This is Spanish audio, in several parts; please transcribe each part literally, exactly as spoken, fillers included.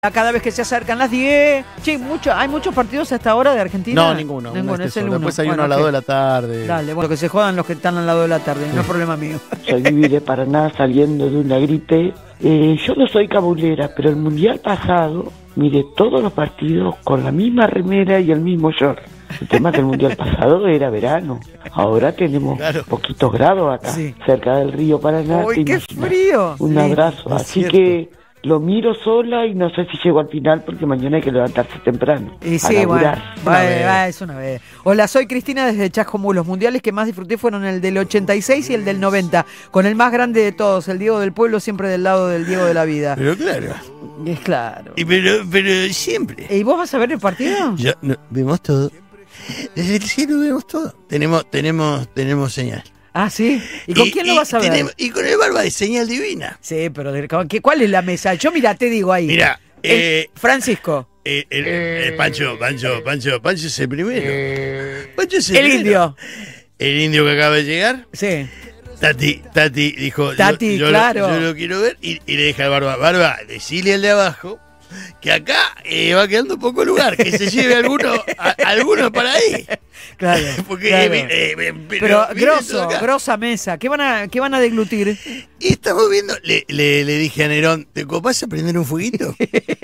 Cada vez que se acercan las diez. Che, mucho, ¿hay muchos partidos hasta ahora de Argentina? No, ninguno. Ninguno, es el uno. Después hay bueno, uno a las okay. dos de la tarde. Dale, bueno, que se jodan los que están al lado de la tarde, sí. No es problema mío. Soy Vivi de Paraná saliendo de una gripe. Eh, yo no soy cabulera, pero el mundial pasado miré todos los partidos con la misma remera y el mismo short. El tema es que el mundial pasado era verano. Ahora tenemos claro. poquitos grados acá, sí. cerca del río Paraná. ¡Uy, qué frío! Un sí, abrazo. Así cierto. que lo miro sola y no sé si llego al final porque mañana hay que levantarse temprano. Y sí, bueno, va, va, es una vez. Hola, soy Cristina desde Chascomús. Los mundiales que más disfruté fueron el del ochenta y seis y el del noventa, con el más grande de todos, el Diego del Pueblo, siempre del lado del Diego de la vida. Pero claro. Es claro. Y pero, pero siempre. ¿Y vos vas a ver el partido? Ya, no, vemos todo. Desde el cielo vemos todo. Tenemos, tenemos, tenemos señal. Ah, ¿sí? ¿Y con y, quién lo y vas a ver? Tenemos, y con el Barba de señal divina. Sí, pero ¿cuál es la mesa? Yo, mira, te digo ahí. Mira, eh, Francisco. Eh, el, el Pancho, Pancho, Pancho, Pancho es el primero. Pancho es el, el primero. indio. El indio que acaba de llegar. Sí. Tati, Tati dijo, Tati, yo, yo, claro. lo, yo lo quiero ver y, y le deja al Barba. Barba, decile al de abajo que acá eh, va quedando poco lugar, que se lleve alguno, a, alguno para ahí. Claro. Porque, claro. Eh, eh, eh, pero, pero grosso, grosa mesa. ¿Qué van a, qué van a deglutir? Y estamos viendo, le, le, le dije a Nerón, ¿te copás a prender un fueguito?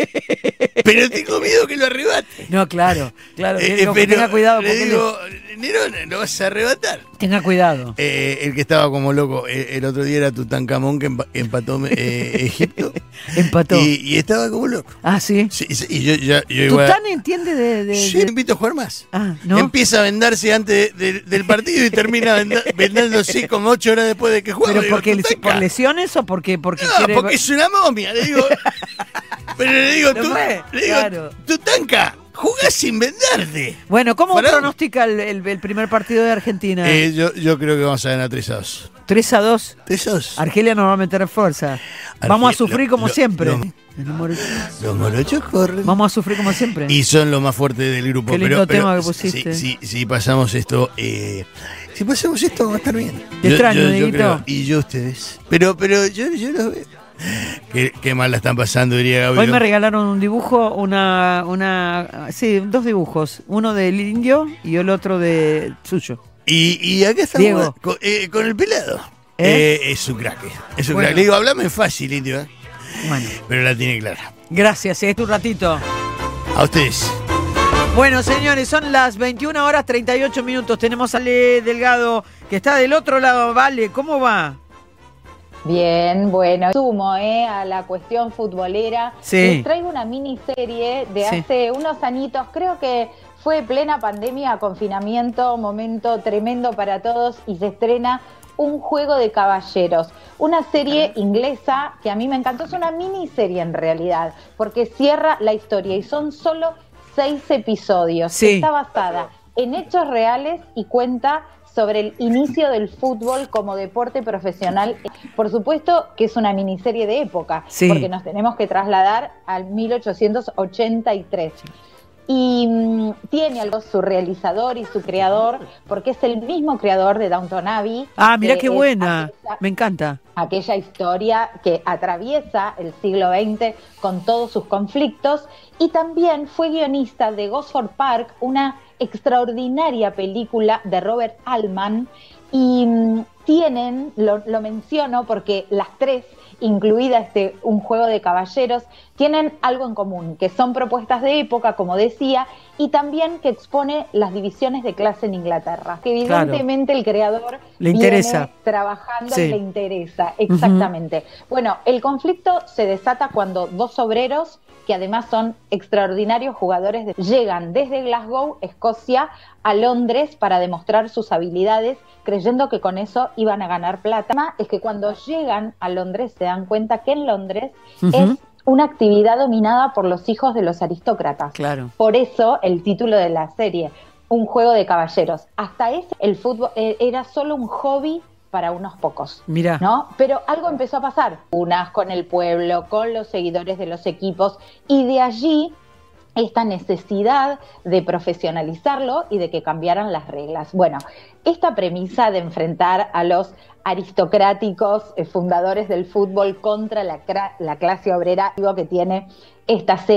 Pero tengo miedo que lo arrebate. No, claro, claro. Eh, no, pero tenga cuidado. Le digo, le... Nerón, lo vas a arrebatar. Tenga cuidado. Eh, el que estaba como loco el, el otro día era Tutankamón, que empató eh, Egipto. Empató. Y, y estaba como loco. Ah, ¿sí? Sí, sí y yo, yo, yo igual... ¿Tután entiende de...? de sí, de... le invito a jugar más. Ah, ¿no? Empieza a vendarse antes de, de, del partido y termina venda, vendándose como ocho horas después de que juega. ¿Pero porque digo, por lesiones o porque, porque no, quiere...? porque es una momia, le digo... pero le digo, tú, le digo claro. Tutanka, jugás sin venderte. Bueno, ¿cómo ¿Para? pronostica el, el, el primer partido de Argentina? Eh, yo, yo creo que vamos a ganar tres a dos. ¿tres a dos? tres a dos. Argelia nos va a meter fuerza. Arge vamos a sufrir lo, como lo, siempre. Lo, los morochos corren. Vamos a sufrir como siempre. Y son los más fuertes del grupo. Qué lindo pero, tema pero que pusiste. Si, si, si pasamos esto, eh, si pasamos esto va a estar bien. Te yo, extraño, yo, Dieguito. yo creo, y yo ustedes. Pero, pero yo, yo los veo. Qué, qué mal la están pasando, diría Gabriel. Hoy me regalaron un dibujo, una, una, sí, dos dibujos, uno del indio y el otro de suyo. Y, y acá estamos Diego. Con, eh, con el pelado. ¿Eh? Eh, es un crack. Es un bueno. crack. Le digo, hablame fácil, indio. ¿eh? Bueno. Pero la tiene clara. Gracias, es tu ratito. A ustedes. Bueno, señores, son las veintiuna horas treinta y ocho minutos. Tenemos a Ale Delgado, que está del otro lado. Vale, ¿cómo va? Bien, bueno, sumo eh, a la cuestión futbolera. Sí. Les traigo una miniserie de sí. hace unos añitos, creo que fue plena pandemia, confinamiento, momento tremendo para todos, y se estrena Un Juego de Caballeros, una serie inglesa que a mí me encantó. Es una miniserie en realidad, porque cierra la historia y son solo seis episodios. Sí. Está basada en hechos reales y cuenta sobre el inicio del fútbol como deporte profesional. Por supuesto que es una miniserie de época, sí. porque nos tenemos que trasladar al mil ochocientos ochenta y tres. Y mmm, tiene algo su realizador y su creador, porque es el mismo creador de Downton Abbey. Ah, mira qué buena, aquella, me encanta. Aquella historia que atraviesa el siglo veinte con todos sus conflictos, y también fue guionista de Gosford Park, una extraordinaria película de Robert Altman, y mmm, tienen, lo, lo menciono porque las tres, incluida este Un Juego de Caballeros, tienen algo en común, que son propuestas de época, como decía, y también que expone las divisiones de clase en Inglaterra, que evidentemente claro. el creador le interesa. viene trabajando sí. y le interesa, exactamente. Uh-huh. Bueno, el conflicto se desata cuando dos obreros, que además son extraordinarios jugadores, de, llegan desde Glasgow, Escocia, a Londres para demostrar sus habilidades, creyendo que con eso iban a ganar plata. El tema es que cuando llegan a Londres se dan cuenta que en Londres uh-huh. es una actividad dominada por los hijos de los aristócratas. Claro. Por eso el título de la serie, Un Juego de Caballeros. Hasta ese el fútbol era solo un hobby para unos pocos, Mirá. ¿no? Pero algo empezó a pasar, unas con el pueblo, con los seguidores de los equipos, y de allí esta necesidad de profesionalizarlo y de que cambiaran las reglas. Bueno, esta premisa de enfrentar a los aristocráticos eh, fundadores del fútbol contra la, la clase obrera que tiene esta serie